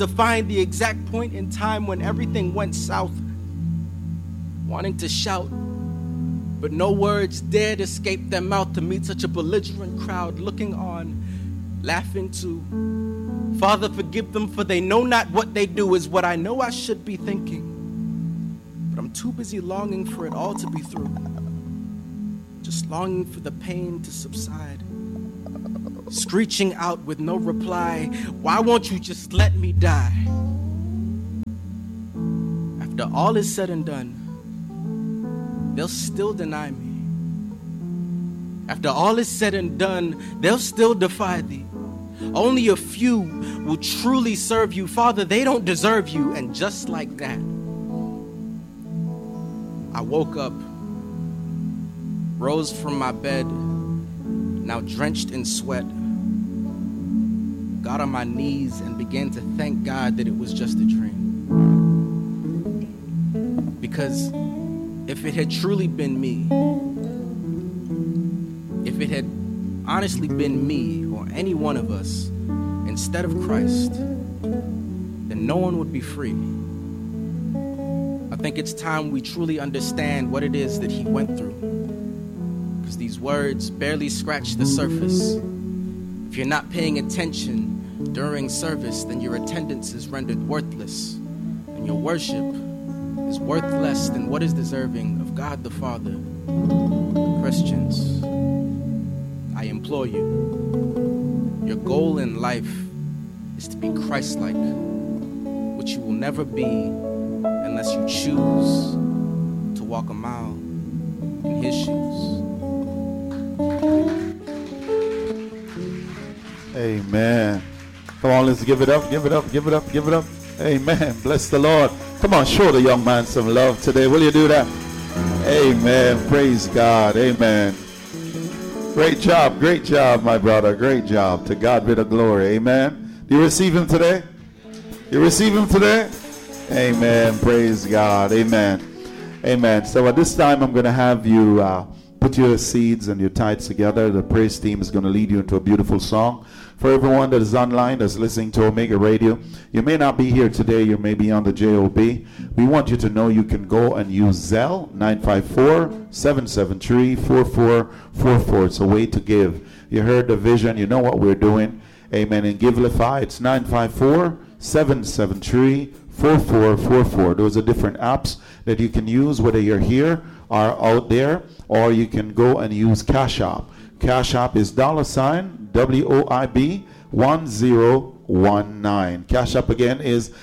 to find the exact point in time when everything went south, wanting to shout, but no words dared escape their mouth to meet such a belligerent crowd, looking on, laughing too. Father, forgive them, for they know not what they do, is what I know I should be thinking. But I'm too busy longing for it all to be through, just longing for the pain to subside, screeching out with no reply, why won't you just let me die? After all is said and done, they'll still deny me. After all is said and done, they'll still defy thee. Only a few will truly serve you. Father, they don't deserve you. And just like that, I woke up, rose from my bed, now drenched in sweat, got on my knees and began to thank God that it was just a dream. Because if it had truly been me, if it had honestly been me or any one of us instead of Christ, then no one would be free. I think it's time we truly understand what it is that he went through, because these words barely scratch the surface. If you're not paying attention during service, then your attendance is rendered worthless, and your worship is worth less than what is deserving of God the Father. Christians, I implore you, your goal in life is to be Christ-like, which you will never be unless you choose to walk a mile in his shoes. Amen. Come on, let's give it up, give it up, give it up, give it up. Amen. Bless the Lord. Come on, show the young man some love today. Will you do that? Amen. Praise God. Amen. Great job, my brother. Great job. To God be the glory. Amen. Do you receive him today? You receive him today? Amen. Praise God. Amen. Amen. So at this time, I'm going to have you put your seeds and your tithes together. The praise team is going to lead you into a beautiful song. For everyone that is online, that's listening to Omega Radio, you may not be here today, you may be on the JOB. We want you to know you can go and use Zelle, 954-773-4444. It's a way to give. You heard the vision, you know what we're doing. Amen. And Givelify, it's 954-773-4444. Those are different apps that you can use, whether you're here or out there, or you can go and use Cash App. Cash App is $WOIB 1019. Cash App again is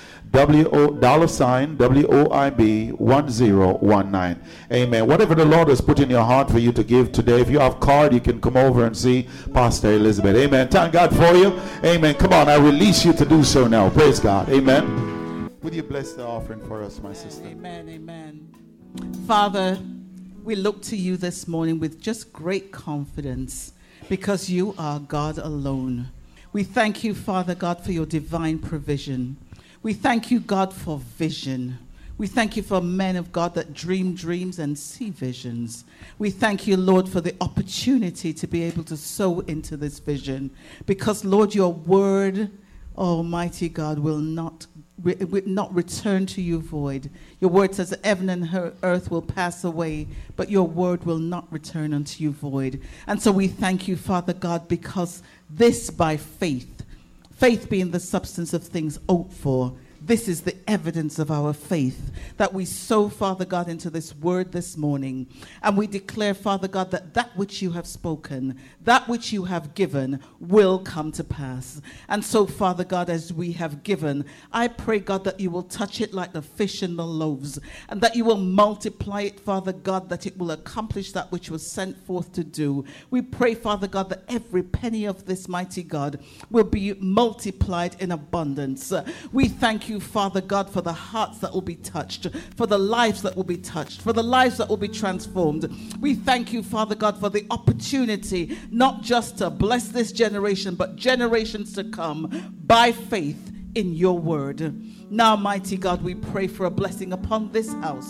$WOIB 1019. Amen. Whatever the Lord has put in your heart for you to give today, if you have a card, you can come over and see Pastor Elizabeth. Amen. Thank God for you. Amen. Come on, I release you to do so now. Praise God. Amen. Would you bless the offering for us, my sister? Amen. Amen. Father, we look to you this morning with just great confidence, because you are God alone. We thank you, Father God, for your divine provision. We thank you, God, for vision. We thank you for men of God that dream dreams and see visions. We thank you, Lord, for the opportunity to be able to sow into this vision, because, Lord, your word, Almighty God, will not return to you void. Your word says that heaven and earth will pass away, but your word will not return unto you void. And so we thank you, Father God, because this by faith being the substance of things hoped for, this is the evidence of our faith, that we sow, Father God, into this word this morning. And we declare, Father God, that that which you have spoken, that which you have given, will come to pass. And so, Father God, as we have given, I pray, God, that you will touch it like the fish and the loaves, and that you will multiply it, Father God, that it will accomplish that which was sent forth to do. We pray, Father God, that every penny of this, mighty God, will be multiplied in abundance. We thank you, Father God, for the hearts that will be touched, for the lives that will be touched, for the lives that will be transformed. We thank you, Father God, for the opportunity not just to bless this generation, but generations to come by faith in your word. Now, mighty God, we pray for a blessing upon this house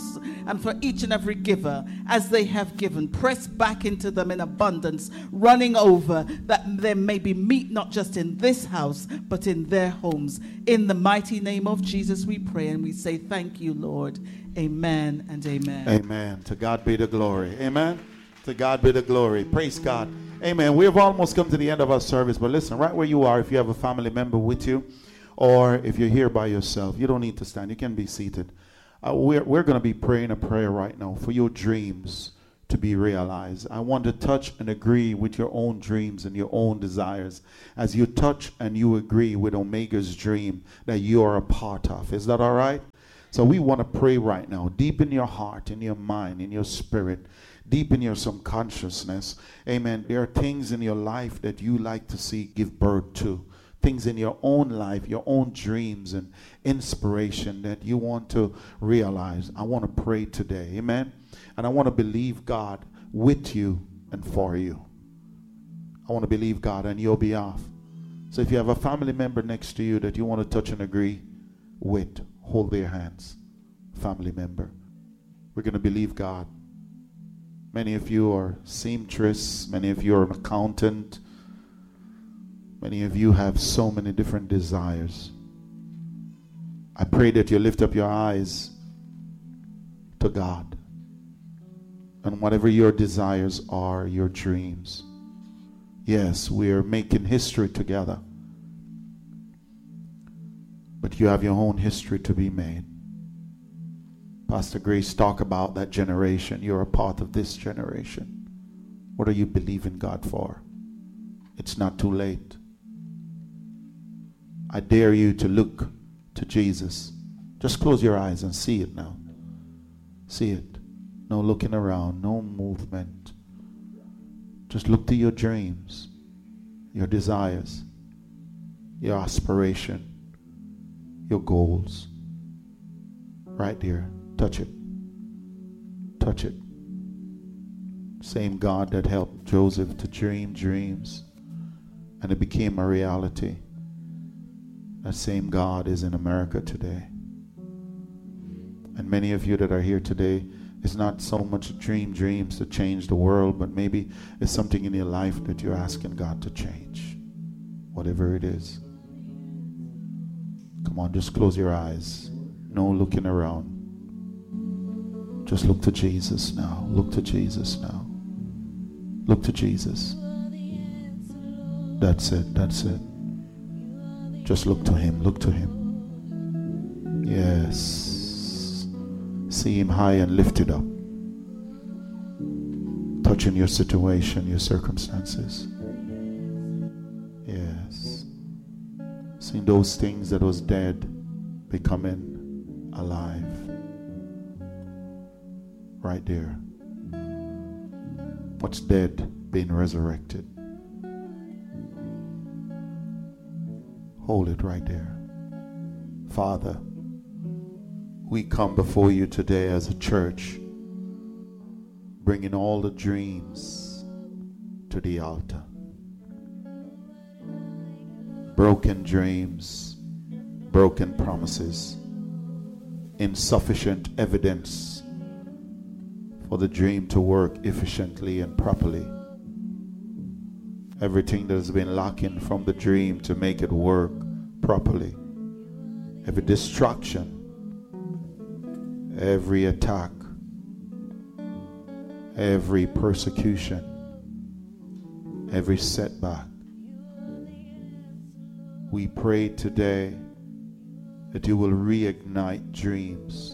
and for each and every giver as they have given. Press back into them in abundance, running over, that there may be meat not just in this house, but in their homes. In the mighty name of Jesus we pray, and we say thank you, Lord. Amen and amen. Amen. To God be the glory. Amen. To God be the glory. Praise God. Amen. We've almost come to the end of our service, but listen, right where you are, if you have a family member with you, or if you're here by yourself, you don't need to stand. You can be seated. We're going to be praying a prayer right now for your dreams to be realized. I want to touch and agree with your own dreams and your own desires as you touch and you agree with Omega's dream that you are a part of. Is that all right? So we want to pray right now, deep in your heart, in your mind, in your spirit, deep in your subconsciousness. Amen. There are things in your life that you like to see give birth to. Things in your own life, your own dreams and inspiration that you want to realize. I want to pray today. Amen. And I want to believe God with you and for you. I want to believe God on your behalf. So if you have a family member next to you that you want to touch and agree with, hold their hands. Family member. We're going to believe God. Many of you are seamstress. Many of you are an accountant. Many of you have so many different desires. I pray that you lift up your eyes to God. And whatever your desires are, your dreams. Yes, we are making history together. But you have your own history to be made. Pastor Grace talked about that generation. You're a part of this generation. What are you believing God for? It's not too late. I dare you to look to Jesus. Just close your eyes and see it now. See it. No looking around, no movement. Just look to your dreams, your desires, your aspiration, your goals. Right there. Touch it. Touch it. Same God that helped Joseph to dream dreams and it became a reality. That same God is in America today. And many of you that are here today, it's not so much dreams to change the world, but maybe it's something in your life that you're asking God to change. Whatever it is. Come on, just close your eyes. No looking around. Just look to Jesus now. Look to Jesus now. Look to Jesus. That's it. That's it. Just look to him. Look to him. Yes. See him high and lifted up. Touching your situation, your circumstances. Yes. Seeing those things that was dead becoming alive. Right there. What's dead being resurrected. Hold it right there. Father, we come before you today as a church, bringing all the dreams to the altar. Broken dreams, broken promises, insufficient evidence for the dream to work efficiently and properly. Everything that has been lacking from the dream to make it work properly. Every distraction, every attack, every persecution, every setback. We pray today that you will reignite dreams,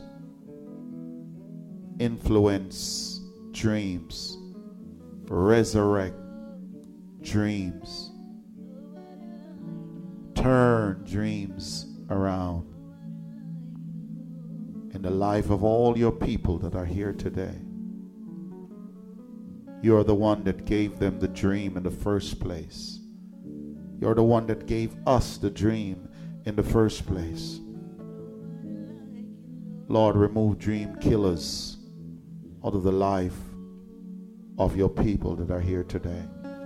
influence dreams, resurrect dreams, turn dreams around in the life of all your people that are here today. You are the one that gave them the dream in the first place. You're the one that gave us the dream in the first place. Lord, remove dream killers out of the life of your people that are here today.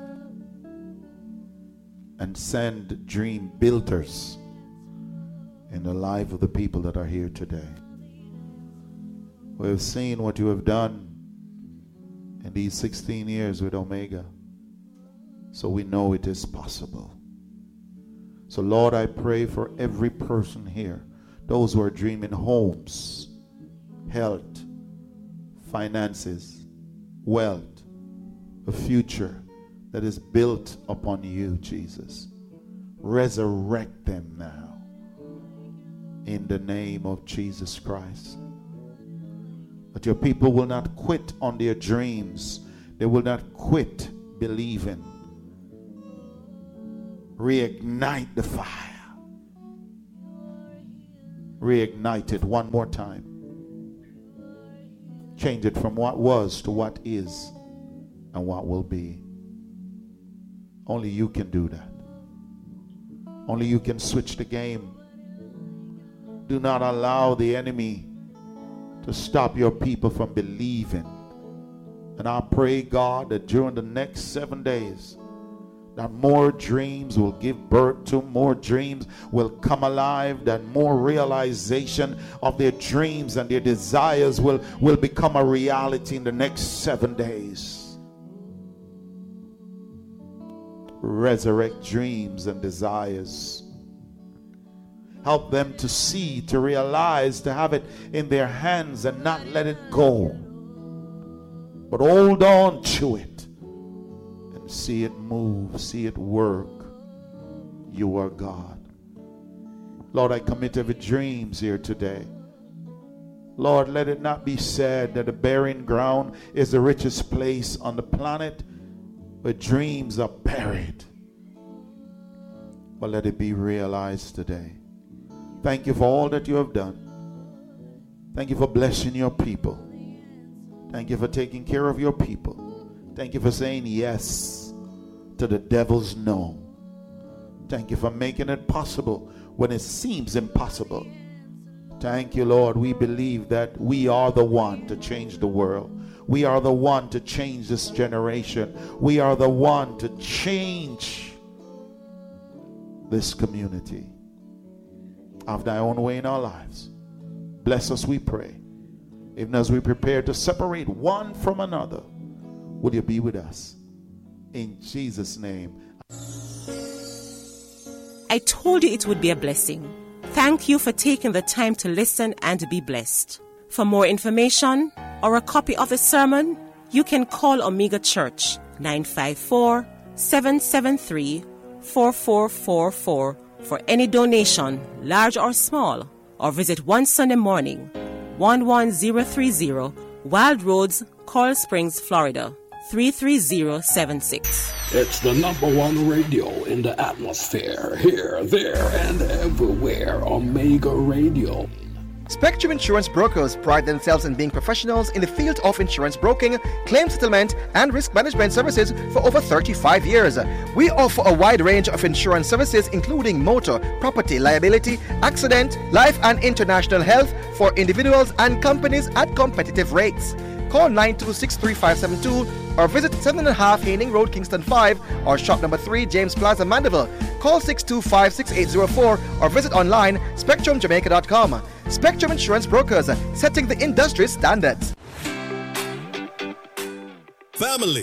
And send dream builders in the life of the people that are here today. We've seen what you have done in these 16 years with Omega. So we know it is possible. So Lord, I pray for every person here, those who are dreaming homes, health, finances, wealth, a future that is built upon you, Jesus. Resurrect them now in the name of Jesus Christ. But your people will not quit on their dreams. They will not quit believing. Reignite the fire. Reignite it one more time. Change it from what was to what is and what will be. Only you can do that. Only you can switch the game. Do not allow the enemy to stop your people from believing. And I pray, God, that during the next 7 days, that more dreams will give birth to, more dreams will come alive, that more realization of their dreams and their desires will become a reality in the next 7 days. Resurrect dreams and desires. Help them to see, to realize, to have it in their hands and not let it go, but hold on to it and see it move, see it work. You are God. Lord, I commit every dreams here today. Lord, let it not be said that the barren ground is the richest place on the planet where dreams are buried, but let it be realized today. Thank you for all that you have done. Thank you for blessing your people. Thank you for taking care of your people. Thank you for saying yes to the devil's no. Thank you for making it possible when it seems impossible. Thank you, Lord. We believe that we are the one to change the world. We are the one to change this generation. We are the one to change this community. Have thy own way in our lives. Bless us, we pray. Even as we prepare to separate one from another, would you be with us? In Jesus' name. I told you it would be a blessing. Thank you for taking the time to listen and be blessed. For more information or a copy of the sermon, you can call Omega Church 954-773-4444 for any donation, large or small, or visit One Sunday Morning, 11030 Wild Roads, Coral Springs, Florida, 33076. It's the #1 radio in the atmosphere, here, there, and everywhere. Omega Radio. Spectrum Insurance Brokers pride themselves in being professionals in the field of insurance broking, claim settlement, and risk management services for over 35 years. We offer a wide range of insurance services including motor, property, liability, accident, life, and international health for individuals and companies at competitive rates. Call 926-3572 or visit 7.5 Haining Road, Kingston 5 or shop number 3, James Plaza, Mandeville. Call 625-6804 or visit online spectrumjamaica.com. Spectrum Insurance Brokers, setting the industry standards. Family.